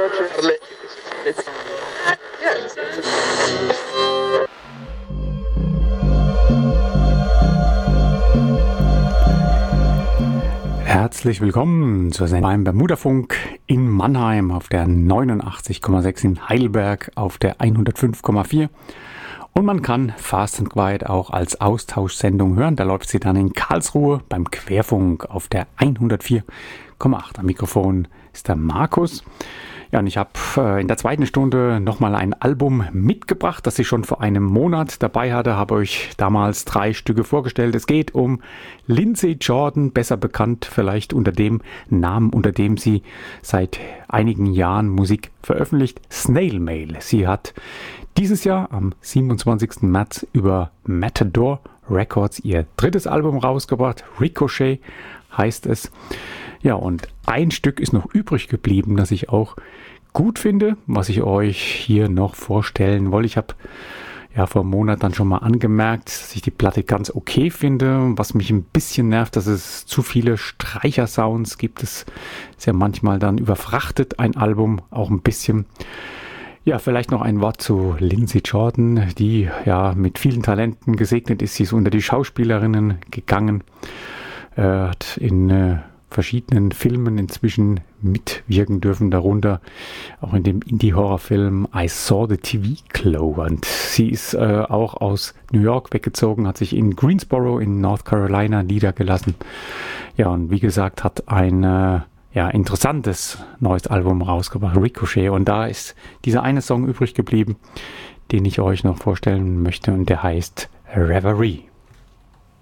Herzlich willkommen zur Sendung beim Bermudafunk in Mannheim auf der 89,6, in Heidelberg auf der 105,4. Und man kann Fast and Quiet auch als Austauschsendung hören. Da läuft sie dann in Karlsruhe beim Querfunk auf der 104,8. Am Mikrofon ist der Markus. Ja, und ich habe in der zweiten Stunde nochmal ein Album mitgebracht, das ich schon vor einem Monat dabei hatte. Habe euch damals 3 Stücke vorgestellt. Es geht um Lindsey Jordan, besser bekannt vielleicht unter dem Namen, unter dem sie seit einigen Jahren Musik veröffentlicht, Snail Mail. Sie hat dieses Jahr am 27. März über Matador Records ihr 3. Album rausgebracht. Ricochet heißt es. Ja, und ein Stück ist noch übrig geblieben, das ich auch gut finde, was ich euch hier noch vorstellen wollte. Ich habe ja vor einem Monat dann schon mal angemerkt, dass ich die Platte ganz okay finde. Was mich ein bisschen nervt, dass es zu viele Streichersounds gibt. Es ist ja manchmal dann überfrachtet, ein Album, auch ein bisschen. Ja, vielleicht noch ein Wort zu Lindsey Jordan, die ja mit vielen Talenten gesegnet ist. Sie ist unter die Schauspielerinnen gegangen, hat in verschiedenen Filmen inzwischen mitwirken dürfen, darunter auch in dem Indie-Horrorfilm I Saw the TV Glow. Und sie ist auch aus New York weggezogen, hat sich in Greensboro in North Carolina niedergelassen. Ja, und wie gesagt, hat ein interessantes neues Album rausgebracht, Ricochet. Und da ist dieser eine Song übrig geblieben, den ich euch noch vorstellen möchte, und der heißt Reverie.